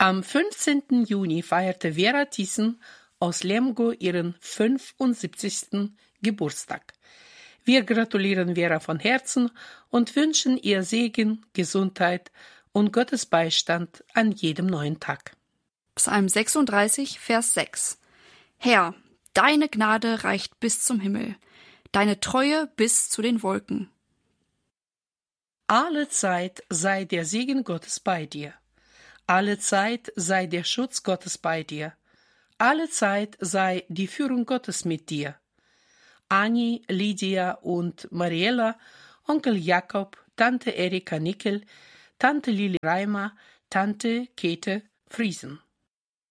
Am 15. Juni feierte Vera Thyssen aus Lemgo ihren 75. Geburtstag. Wir gratulieren Vera von Herzen und wünschen ihr Segen, Gesundheit und Gottes Beistand an jedem neuen Tag. Psalm 36, Vers 6. Herr, deine Gnade reicht bis zum Himmel, deine Treue bis zu den Wolken. Alle Zeit sei der Segen Gottes bei dir. Alle Zeit sei der Schutz Gottes bei dir. Alle Zeit sei die Führung Gottes mit dir. Anni, Lydia und Mariella, Onkel Jakob, Tante Erika Nickel, Tante Lili Reimer, Tante Käthe Friesen.